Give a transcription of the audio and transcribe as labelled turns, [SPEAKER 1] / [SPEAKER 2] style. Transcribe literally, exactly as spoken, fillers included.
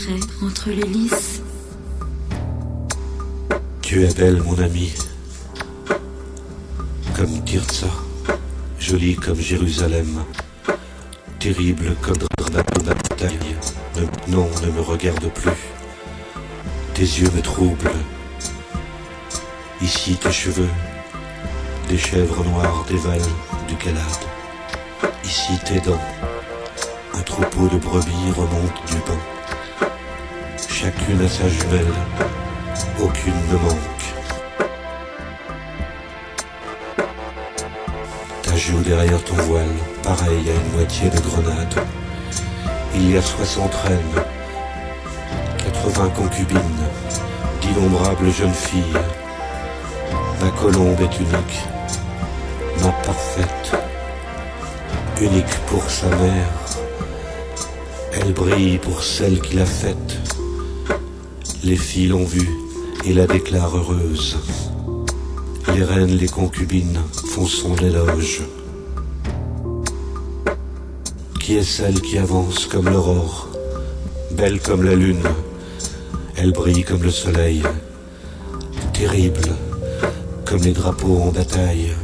[SPEAKER 1] Entre les lys.
[SPEAKER 2] Tu es belle, mon ami, comme Tirza, jolie comme Jérusalem, terrible comme bataille. Ne, non, ne me regarde plus. Tes yeux me troublent. Ici tes cheveux, des chèvres noires dévalent du calade. Ici tes dents, un troupeau de brebis remonte du banc. Chacune a sa jumelle, aucune ne manque. Ta joue derrière ton voile, pareil à une moitié de grenade. Il y a soixante reines, quatre-vingts concubines, d'innombrables jeunes filles. Ma colombe est unique, ma parfaite, unique pour sa mère. Elle brille pour celle qui l'a faite. Les filles l'ont vue et la déclarent heureuse. Les reines, les concubines font son éloge. Qui est celle qui avance comme l'aurore, belle comme la lune? Elle brille comme le soleil, terrible comme les drapeaux en bataille.